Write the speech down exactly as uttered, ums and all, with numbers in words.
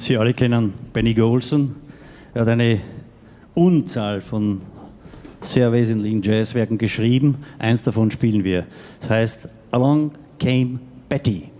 Sie alle kennen Benny Golson. Er hat eine Unzahl von sehr wesentlichen Jazzwerken geschrieben. Eins davon spielen wir. Das heißt Along Came Betty.